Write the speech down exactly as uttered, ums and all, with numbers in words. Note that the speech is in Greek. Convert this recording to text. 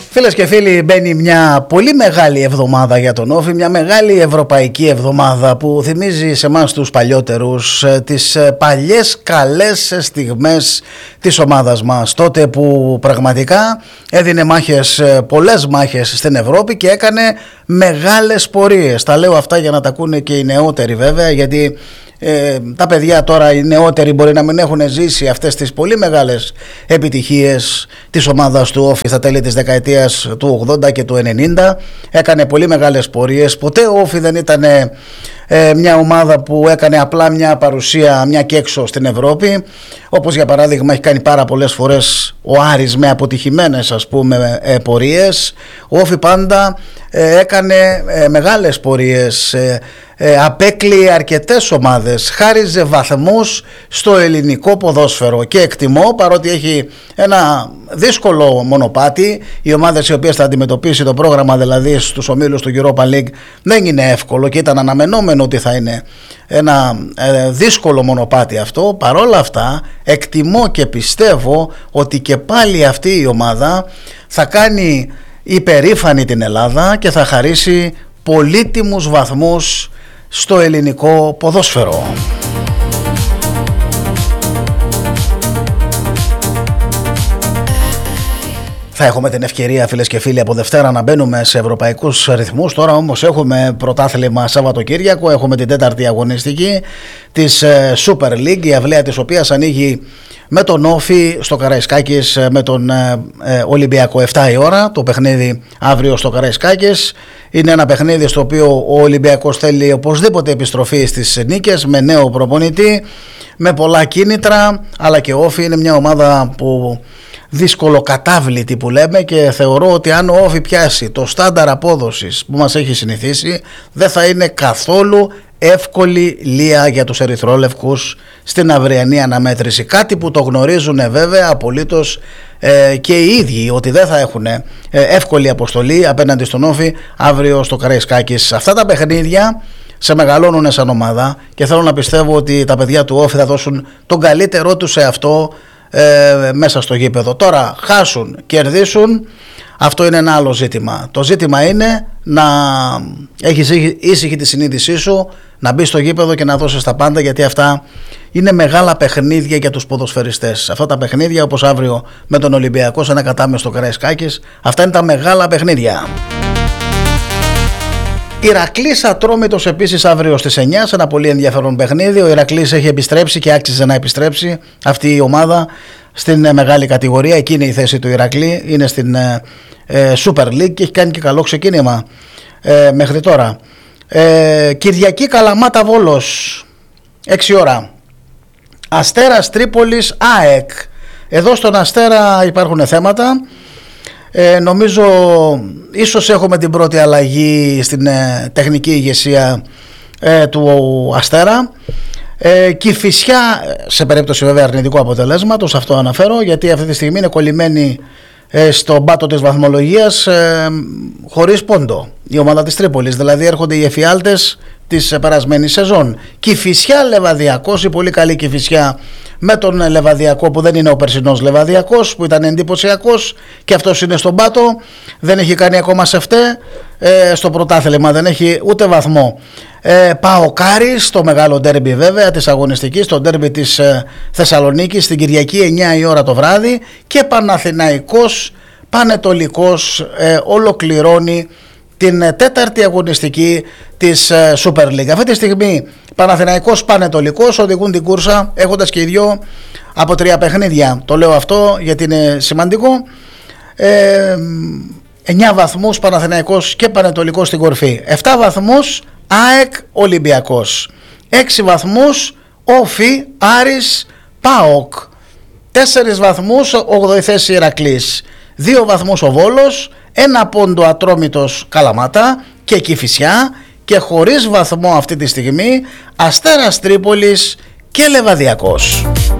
Φίλες και φίλοι, μπαίνει μια πολύ μεγάλη εβδομάδα για τον Όφη, μια μεγάλη ευρωπαϊκή εβδομάδα που θυμίζει σε εμάς τους παλιότερους τις παλιές καλές στιγμές της ομάδας μας, τότε που πραγματικά έδινε μάχες, πολλές μάχες στην Ευρώπη και έκανε μεγάλες πορείες. Τα λέω αυτά για να τα ακούνε και οι νεότεροι βέβαια, γιατί Ε, τα παιδιά τώρα, οι νεότεροι, μπορεί να μην έχουν ζήσει αυτές τις πολύ μεγάλες επιτυχίες της ομάδας του Όφη στα τέλη της δεκαετίας του ογδόντα και του ενενήντα. Έκανε πολύ μεγάλες πορείες. Ποτέ ο Όφη δεν ήταν ε, μια ομάδα που έκανε απλά μια παρουσία μια και έξω στην Ευρώπη, όπως για παράδειγμα έχει κάνει πάρα πολλές φορές ο Άρης με αποτυχημένες ας πούμε ε, πορείες. Ο Όφη πάντα ε, έκανε ε, μεγάλες πορείες, ε, Ε, απέκλειε αρκετές ομάδες, χάριζε βαθμούς στο ελληνικό ποδόσφαιρο και εκτιμώ, παρότι έχει ένα δύσκολο μονοπάτι, οι ομάδες οι οποίες θα αντιμετωπίσει το πρόγραμμα δηλαδή στους ομίλους του Europa League δεν είναι εύκολο και ήταν αναμενόμενο ότι θα είναι ένα ε, δύσκολο μονοπάτι αυτό. Παρόλα αυτά εκτιμώ και πιστεύω ότι και πάλι αυτή η ομάδα θα κάνει υπερήφανη την Ελλάδα και θα χαρίσει πολύτιμους βαθμούς στο ελληνικό ποδόσφαιρο. Θα έχουμε την ευκαιρία, φίλες και φίλοι, από Δευτέρα να μπαίνουμε σε ευρωπαϊκούς ρυθμούς. Τώρα όμως έχουμε πρωτάθλημα Σαββατοκύριακο, έχουμε την τέταρτη αγωνιστική της Super League, η αυλαία της οποίας ανοίγει με τον Όφη στο Καραϊσκάκης, με τον ε, Ολυμπιακό επτά η ώρα. Το παιχνίδι αύριο στο Καραϊσκάκης είναι ένα παιχνίδι στο οποίο ο Ολυμπιακός θέλει οπωσδήποτε επιστροφή στις νίκες, με νέο προπονητή, με πολλά κίνητρα, αλλά και ο Όφη είναι μια ομάδα που δυσκολοκατάβλητη που λέμε, και θεωρώ ότι αν ο Όφη πιάσει το στάνταρ απόδοσης που μας έχει συνηθίσει, δεν θα είναι καθόλου εύκολη λία για τους ερυθρόλευκους στην αυριανή αναμέτρηση. Κάτι που το γνωρίζουν βέβαια απολύτως ε, και οι ίδιοι, ότι δεν θα έχουν ε, εύκολη αποστολή απέναντι στον Όφη αύριο στο Καραϊσκάκης. Αυτά τα παιχνίδια σε μεγαλώνουν σαν ομάδα και θέλω να πιστεύω ότι τα παιδιά του Όφη θα δώσουν τον καλύτερό τους σε αυτό ε, μέσα στο γήπεδο. Τώρα χάσουν, κερδίσουν, αυτό είναι ένα άλλο ζήτημα. Το ζήτημα είναι να έχεις ήσυχη τη συνείδησή σου, να μπεις στο γήπεδο και να δώσεις τα πάντα, γιατί αυτά είναι μεγάλα παιχνίδια για τους ποδοσφαιριστές. Αυτά τα παιχνίδια, όπως αύριο με τον Ολυμπιακό σε ένα κατάμεστο στο Καραϊσκάκης, αυτά είναι τα μεγάλα παιχνίδια. Ηρακλής Ατρόμητος επίσης αύριο στις εννιά, σε ένα πολύ ενδιαφέρον παιχνίδι. Ο Ηρακλής έχει επιστρέψει και άξιζε να επιστρέψει αυτή η ομάδα στην μεγάλη κατηγορία. Εκεί είναι η θέση του Ηρακλή, είναι στην ε, Super League και έχει κάνει και καλό ξεκίνημα ε, μέχρι τώρα. ε, Κυριακή Καλαμάτα Βόλος έξι ώρα, Αστέρας Τρίπολης ΑΕΚ. Εδώ στον Αστέρα υπάρχουν θέματα. Ε, νομίζω ίσως έχουμε την πρώτη αλλαγή στην ε, τεχνική ηγεσία ε, του Αστέρα. ε, Κηφισιά, σε περίπτωση βέβαια αρνητικού αποτελέσματος, αυτό αναφέρω, γιατί αυτή τη στιγμή είναι κολλημένη ε, στον πάτο της βαθμολογίας ε, χωρίς πόντο η ομάδα της Τρίπολης, δηλαδή έρχονται οι εφιάλτες της περασμένης σεζόν. Κηφισιά Λεβαδιακός, η πολύ καλή Κηφισιά με τον Λεβαδιακό που δεν είναι ο περσινός Λεβαδιακός που ήταν εντυπωσιακός, και αυτός είναι στον πάτο, δεν έχει κάνει ακόμα σεφτέ ε, στο πρωτάθλημα, δεν έχει ούτε βαθμό. ε, Παοκάρης, το μεγάλο ντέρμπι βέβαια της αγωνιστικής, το ντέρμπι της ε, Θεσσαλονίκης, την Κυριακή εννιά η ώρα το βράδυ, και Παναθηναϊκός Πανετολικός ε, ολοκληρώνει την τέταρτη αγωνιστική της Super League. Αυτή τη στιγμή Παναθηναϊκός Πανετολικός οδηγούν την κούρσα, έχοντας και οι δυο από τρία παιχνίδια. Το λέω αυτό γιατί είναι σημαντικό. ε, εννιά βαθμούς Παναθηναϊκός και Πανετολικός στην κορφή, επτά βαθμούς ΑΕΚ Ολυμπιακός, έξι βαθμούς Όφη Άρης ΠΑΟΚ, τέσσερις βαθμούς ογδοή θέση Ηρακλής, δύο βαθμούς ο Βόλος, ένα πόντο Ατρόμητος Καλαμάτα και Κηφισιά, και χωρίς βαθμό αυτή τη στιγμή Αστέρας Τρίπολης και Λεβαδιακός.